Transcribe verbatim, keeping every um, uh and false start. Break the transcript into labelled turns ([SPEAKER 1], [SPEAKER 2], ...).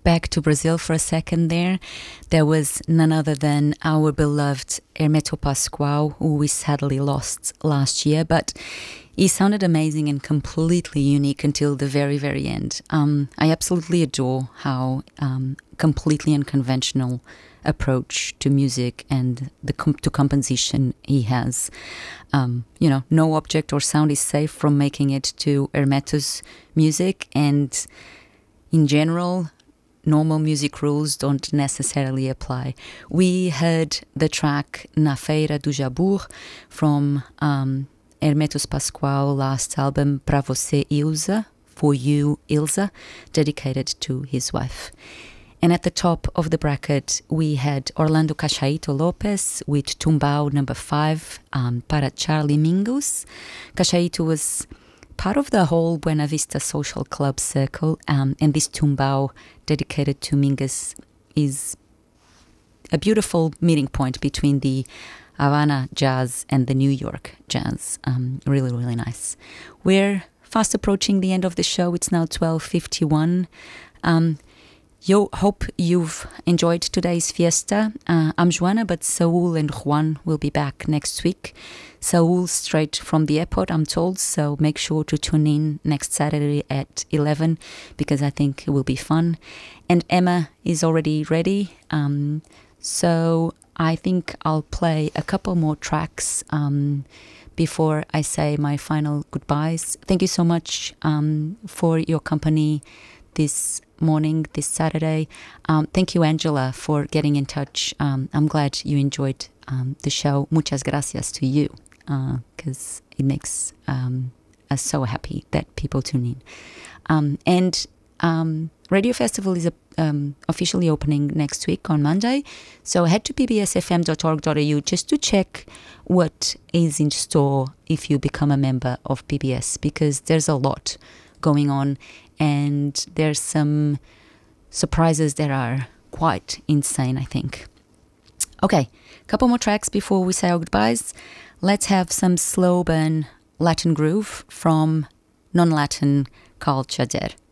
[SPEAKER 1] back to Brazil for a second there. There was none other than our beloved Hermeto Pascoal, who we sadly lost last year, but he sounded amazing and completely unique until the very, very end. Um, I absolutely adore how um, completely unconventional approach to music and the com- to composition he has. Um, you know, no object or sound is safe from making it to Hermeto's music, and in general, normal music rules don't necessarily apply. We heard the track Na Feira do Jabur from um, Hermeto Pascoal last album, Pra Você Ilza, For You Ilza, dedicated to his wife. And at the top of the bracket, we had Orlando Cachaito Lopes with Tumbao number five, um, Para Charlie Mingus. Cachaito was part of the whole Buena Vista Social Club circle, um, and this Tumbao dedicated to Mingus is a beautiful meeting point between the Havana jazz and the New York jazz. Um, really, really nice. We're fast approaching the end of the show. It's now twelve fifty-one. Um, Yo, hope you've enjoyed today's fiesta. Uh, I'm Joana, but Saul and Juan will be back next week. Saul straight from the airport, I'm told, so make sure to tune in next Saturday at eleven, because I think it will be fun. And Emma is already ready, um, so I think I'll play a couple more tracks um, before I say my final goodbyes. Thank you so much um, for your company this morning, this Saturday. Um, thank you, Angela, for getting in touch. Um, I'm glad you enjoyed um, the show. Muchas gracias to you, because uh, it makes um, us so happy that people tune in. Um, and um, Radio Festival is a, um, officially opening next week on Monday, so head to p b s f m dot org dot a u just to check what is in store if you become a member of P B S, because there's a lot going on, and there's some surprises that are quite insane, I think. Okay, a couple more tracks before we say our goodbyes. Let's have some slow burn Latin groove from non-Latin Carl Chader.